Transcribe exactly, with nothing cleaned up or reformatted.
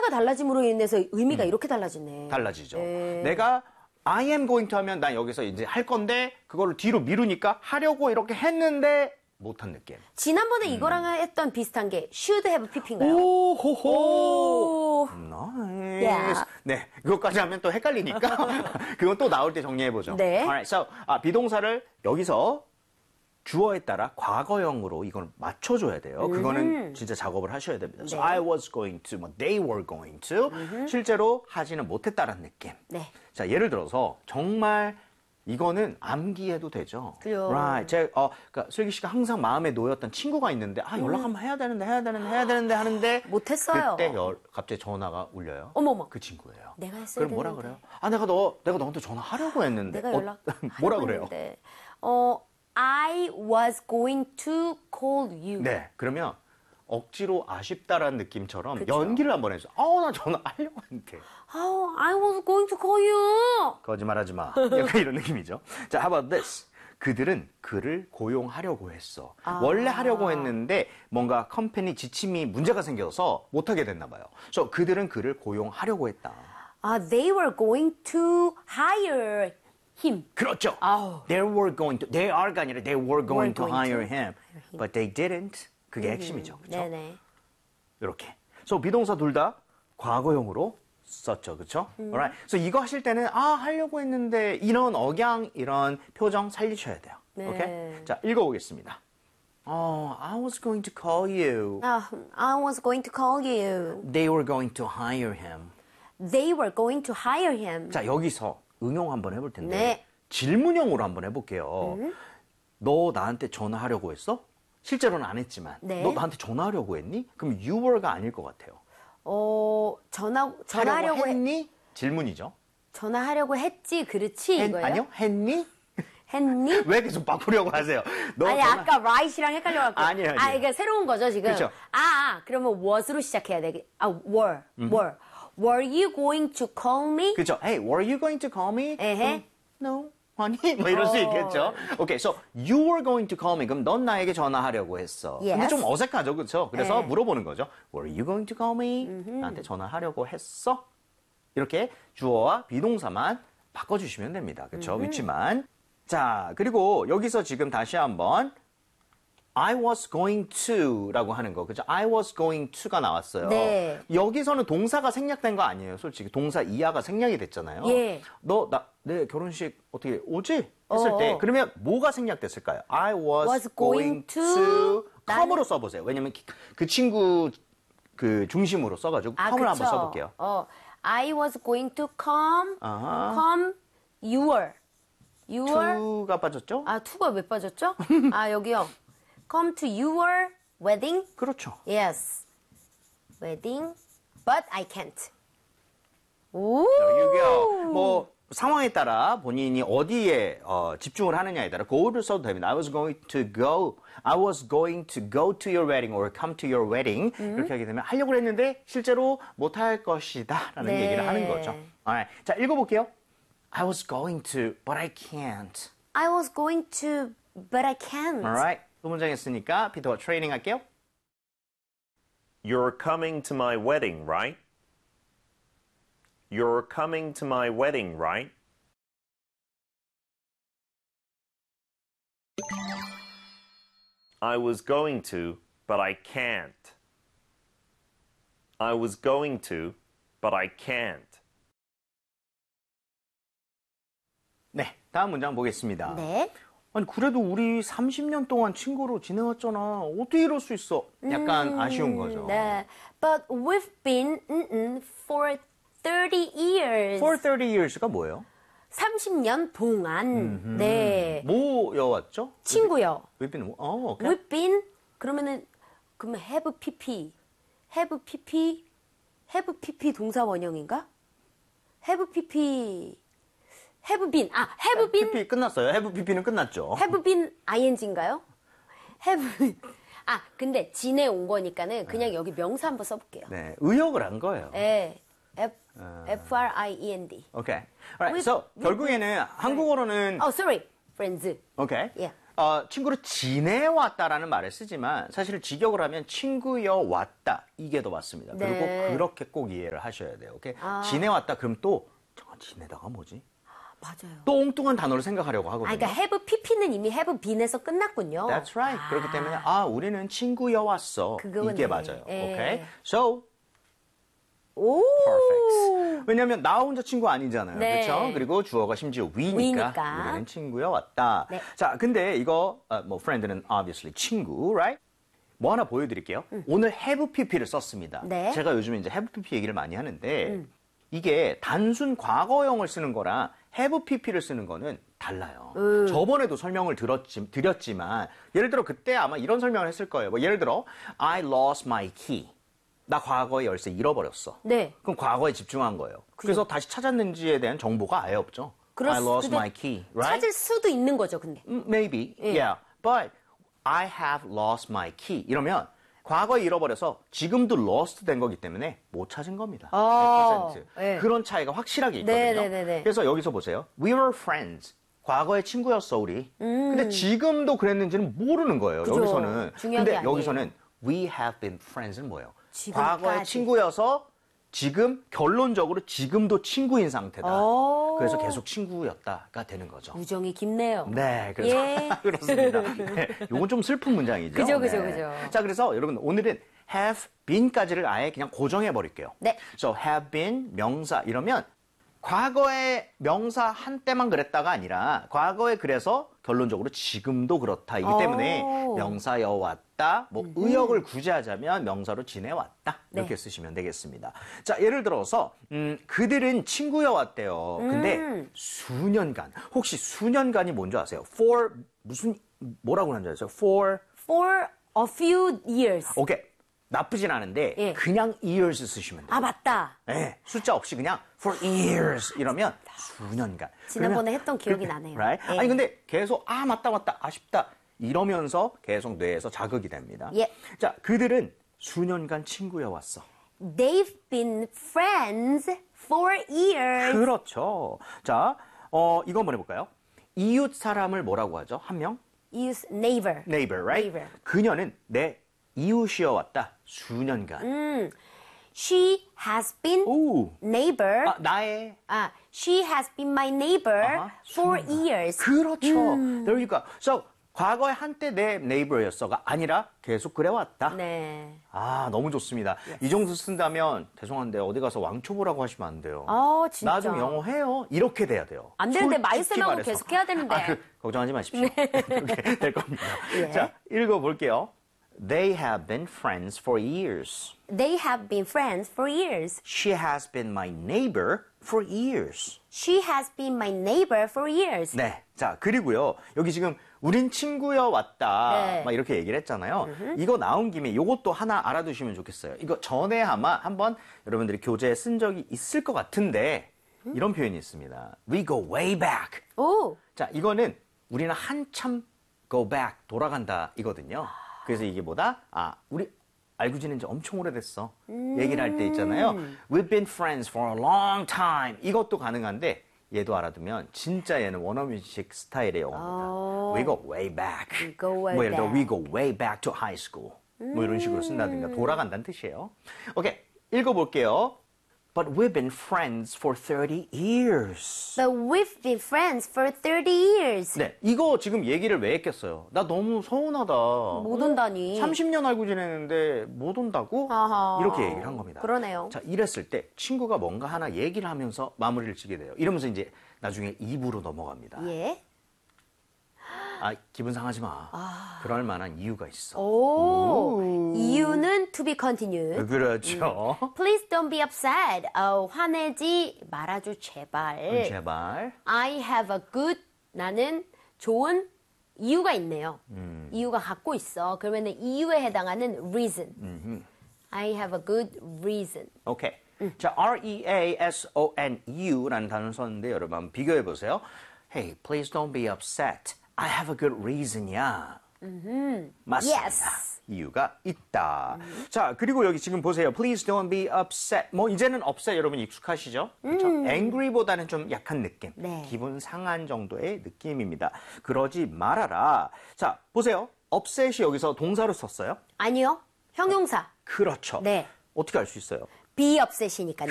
동사가 달라짐으로 인해서 의미가 음. 이렇게 달라지네. 달라지죠. 네. 내가 I am going to 하면 난 여기서 이제 할 건데 그거를 뒤로 미루니까 하려고 이렇게 했는데 못한 느낌. 지난번에 음. 이거랑 했던 비슷한 게 should have pp인가요? 오호호. 나이스. Yeah. 네, 그것까지 하면 또 헷갈리니까 그건 또 나올 때 정리해보죠. 네. Alright, so 아, 비동사를 여기서 주어에 따라 과거형으로 이걸 맞춰줘야 돼요. 음. 그거는 진짜 작업을 하셔야 됩니다. So 네. I was going to, 뭐 they were going to. 음흠. 실제로 하지는 못했다라는 느낌. 네. 자, 예를 들어서 정말 이거는 암기해도 되죠. 그래요. Right. 제, 어, 그러니까 슬기 씨가 항상 마음에 놓였던 친구가 있는데, 아, 연락 음. 한번 해야 되는데, 해야 되는데, 해야 되는데 하는데. 못했어요. 그때 열, 갑자기 전화가 울려요. 어머머. 그 친구예요. 내가 했어야 그럼 뭐라 되는데. 그래요? 아, 내가 너, 내가 너한테 전화하려고 했는데. 내가 연락. 어, 뭐라 그래요? 했는데. 어, I was going to call you. 네. 그러면 억지로 아쉽다라는 느낌처럼 그쵸. 연기를 한번 해줘. 아, 나 전화하려고 했는데. Oh, I was going to call you. 거짓말하지 마. 약간 이런 느낌이죠. 자, how about this? 그들은 그를 고용하려고 했어. 아. 원래 하려고 했는데 뭔가 컴퍼니 지침이 문제가 생겨서 못하게 됐나 봐요. 그래서 그들은 그를 고용하려고 했다. 아, they were going to hire him. 그렇죠. 아우. They were going to, they are가 아니라 they were going Were to going hire to him. But they didn't. 그게 핵심이죠. 그렇죠? 네네. 이렇게. 그래서 비동사 둘 다 과거형으로 썼죠. 그렇죠? 음. Alright. 그래서 이거 하실 때는 아, 하려고 했는데 이런 억양, 이런 표정 살리셔야 돼요. 네. 오케이? 자, 읽어보겠습니다. Oh, I was going to call you. 아, I was going to call you. They were going to hire him. They were going to hire him. 자, 여기서 응용 한번 해볼 텐데 네. 질문형으로 한번 해볼게요. 음. 너 나한테 전화하려고 했어? 실제로는 안 했지만 네. 너 나한테 전화하려고 했니? 그럼 you were가 아닐 것 같아요. 어, 전화, 전화하려고 하려고 했, 했니? 질문이죠. 전화하려고 했지, 그렇지, 했, 이거예요? 아니요? 했니? 했니? 왜 계속 바꾸려고 하세요? 너 아니, 전화- 아까 right이랑 헷갈려갖고. 아니에요, 아니에요. 아, 이게 새로운 거죠, 지금? 그쵸. 아, 아, 그러면 was로 시작해야 돼. 아, were, were. Were you going to call me? 그죠? Hey, were you going to call me? 에헤. 음, no. 아니, 뭐 이럴 수 어. 있겠죠. Okay, so you were going to call me. 그럼 넌 나에게 전화하려고 했어. 근데 Yes. 좀 어색하죠, 그렇죠? 그래서 네. 물어보는 거죠. Were you going to call me? 나한테 전화하려고 했어? 이렇게 주어와 비동사만 바꿔주시면 됩니다. 그렇죠? 위치만. 자, 그리고 여기서 지금 다시 한번 I was going to라고 하는 거, 그죠? I was going to가 나왔어요. 네. 여기서는 동사가 생략된 거 아니에요, 솔직히. 동사 이하가 생략이 됐잖아요. 예. 너, 나, 내 결혼식 어떻게 오지? 했을 어, 때, 어. 그러면 뭐가 생략됐을까요? I was, Was going, going to, to come으로 나는- 써보세요. 왜냐면 기- 그 친구 그 중심으로 써가지고 아, come을 그쵸. 한번 써볼게요. 어, I was going to come, 아하. come, your. your. to가 빠졌죠? 아, to가 왜 빠졌죠? 아, 여기요. Come to your wedding? 그렇죠. Yes. wedding, but I can't. 오. There you go. 뭐 상황에 따라 본인이 어디에 어, 집중을 하느냐에 따라 go를 써도 됩니다. I was going to go. I was going to go to your wedding or come to your wedding. 이렇게 하게 되면 하려고 했는데 실제로 못할 것이다 라는 네. 얘기를 하는 거죠. Alright. 자, 읽어볼게요. I was going to, but I can't. I was going to, but I can't. Alright. 두 문장 했으니까 피터가 트레이닝 할게요. You're coming to my wedding, right? You're coming to my wedding, right? I was going to, but I can't. I was going to, but I can't. 네, 다음 문장 보겠습니다. 네. 아니 그래도 우리 삼십 년 동안 친구로 지내왔잖아. 어떻게 이럴 수 있어? 약간 아쉬운 거죠. 네. But we've been mm, mm, for thirty years. For thirty years가 뭐예요? 삼십 년 동안. 네. 뭐여왔죠? 친구요. We've been, 어, 오케이. We've been 그러면은 그러면 have pp. have pp. have pp 동사 원형인가? have pp. have been. 아, have been. 피피 끝났어요. have 피피는 끝났죠. have been ing인가요? have been. 아, 근데 지내온 거니까는 그냥 여기 명사 한번 써볼게요. 네, 의역을 한 거예요. 네. F, F R I E N D. 오케이. Alright, We've- so we've 결국에는 한국어로는 Oh, sorry. friends. 오케이. Yeah. 어, 친구로 지내왔다라는 말을 쓰지만 사실 직역을 하면 친구여 왔다 이게 더 맞습니다. 네. 그리고 그렇게 꼭 이해를 하셔야 돼요. 오케이? 아. 지내왔다 그럼 또 잠깐 지내다가 뭐지? 맞아요. 또 엉뚱한 단어를 생각하려고 하거든요. 아, 그러니까 have pp는 이미 have been에서 끝났군요. That's right. 아. 그렇기 때문에 아 우리는 친구여 왔어. 그거네. 이게 맞아요. 예. 오케이? So 오. perfect. 왜냐하면 나 혼자 친구 아니잖아요. 네. 그렇죠? 그리고 주어가 심지어 we니까, we니까. 우리는 친구여 왔다. 네. 자, 근데 이거 어, 뭐 friend는 obviously 친구, right? 뭐 하나 보여드릴게요. 음. 오늘 have pp를 썼습니다. 네. 제가 요즘에 이제 have pp 얘기를 많이 하는데 음. 이게 단순 과거형을 쓰는 거랑 have pp를 쓰는 거는 달라요. 음. 저번에도 설명을 들었지, 드렸지만 예를 들어 그때 아마 이런 설명을 했을 거예요. 뭐 예를 들어 I lost my key. 나 과거에 열쇠 잃어버렸어. 네. 그럼 과거에 집중한 거예요. 그래서 다시 찾았는지에 대한 정보가 아예 없죠. 그렇- I lost 근데 my key, right? 찾을 수도 있는 거죠, 근데. Mm, Maybe, 예. yeah. But I have lost my key. 이러면 과거에 잃어버려서 지금도 lost 된 거기 때문에 못 찾은 겁니다. 아, 백 퍼센트. 예. 그런 차이가 확실하게 있거든요. 네, 네, 네, 네. 그래서 여기서 보세요. We were friends. 과거의 친구였어, 우리. 근데 지금도 그랬는지는 모르는 거예요. 음. 그죠. 여기서는. 중요한 게 근데 아니에요. 여기서는 we have been friends는 뭐예요? 지금까지. 과거의 친구여서 지금 결론적으로 지금도 친구인 상태다. 오. 그래서 계속 친구였다가 되는 거죠. 우정이 깊네요. 네, 그래서 예. 그렇습니다. 네, 요건 좀 슬픈 문장이죠. 그죠, 그죠, 네. 그죠. 자, 그래서 여러분 오늘은 have been까지를 아예 그냥 고정해 버릴게요. 네. So have been 명사 이러면 과거의 명사 한때만 그랬다가 아니라 과거에 그래서 결론적으로 지금도 그렇다이기 때문에 오. 명사여 왔다. 뭐 의역을 구제하자면 명사로 지내왔다. 이렇게 네. 쓰시면 되겠습니다. 자, 예를 들어서 음, 그들은 친구여 왔대요. 근데 음. 수년간 혹시 수년간이 뭔지 아세요? For 무슨 뭐라고 하는지 아세요? For For a few years. 오케이 나쁘진 않은데 예. 그냥 years 쓰시면 돼요. 아, 맞다. 네, 숫자 없이 그냥 for years 이러면 수년간. 지난번에 그러면 했던 기억이 그렇게, 나네요. right? 예. 아니 근데 계속 아 맞다 맞다 아쉽다 이러면서 계속 뇌에서 자극이 됩니다. 예. 자, 그들은 수년간 친구여 왔어. They've been friends for years. 그렇죠. 자, 어, 이거 한번 해볼까요? 이웃 사람을 뭐라고 하죠? 한 명? Use neighbor. neighbor, right? neighbor. 그녀는 내 이웃이어 왔다. 수년간. 음. She has been 오. neighbor. 아, 나의 아, she has been my neighbor 아하, for 수년간. years. 그렇죠. 음. There you go. So, 과거에 한때 내 네이버였어가 아니라 계속 그래왔다. 네. 아, 너무 좋습니다. 이 정도 쓴다면 죄송한데 어디 가서 왕초보라고 하시면 안 돼요. 아, 진짜. 나 좀 영어 해요. 이렇게 돼야 돼요. 안 되는데 솔직히 마이쌤하고 말해서. 계속 해야 되는데. 아, 그, 걱정하지 마십시오. 이렇게 될 겁니다. 예. 자, 읽어볼게요. They have been friends for years. They have been friends for years. She has been my neighbor for years. She has been my neighbor for years. 네. 자, 그리고요. 여기 지금 우린 친구여 왔다. 네. 막 이렇게 얘기를 했잖아요. 이거 나온 김에 이것도 하나 알아두시면 좋겠어요. 이거 전에 아마 한번 여러분들이 교재에 쓴 적이 있을 것 같은데 이런 표현이 있습니다. We go way back. 오. 자, 이거는 우리는 한참 go back, 돌아간다 이거든요. 그래서 이게 뭐다? 아, 우리 알고 지낸 지 엄청 오래됐어. 얘기를 할 때 있잖아요. We've been friends for a long time. 이것도 가능한데 얘도 알아두면 진짜 얘는 원어민식 스타일의 영어입니다. We go way back. We go way 뭐 예를 들어 back. we go way back to high school. 뭐 이런 식으로 쓴다든가 돌아간다는 뜻이에요. 오케이, 읽어볼게요. But we've been friends for thirty years. But we've been friends for thirty years. 네, 이거 지금 얘기를 왜 했겠어요? 나 너무 서운하다. 못 온다니. 삼십 년 알고 지냈는데 못 온다고? 아하. 이렇게 얘기를 한 겁니다. 그러네요. 자, 이랬을 때 친구가 뭔가 하나 얘기를 하면서 마무리를 지게 돼요. 이러면서 이제 나중에 이 부로 넘어갑니다. 예. 아, 기분 상하지 마. 그럴 만한 이유가 있어. 오. 이유는 to be continued. 그렇죠. Please don't be upset. 어, 화내지 말아줘 제발. 제발. I have a good. 나는 좋은 이유가 있네요. 음. 이유가 갖고 있어. 그러면 이유에 해당하는 reason. I have a good reason. 오케이. 자, R-E-A-S-O-N-U라는 단어를 썼는데 여러분 한번 비교해 보세요. Hey, please don't be upset. I have a good reason이야. 맞습니다. Yes. 이유가 있다. 자, 그리고 여기 지금 보세요. Please don't be upset. 뭐 이제는 upset 여러분 익숙하시죠? 그렇죠? angry보다는 좀 약한 느낌. 네. 기분 상한 정도의 느낌입니다. 그러지 말아라. 자, 보세요. upset이 여기서 동사로 썼어요. 아니요. 형용사. 그렇죠. 네. 어떻게 알 수 있어요? be upset이니까요.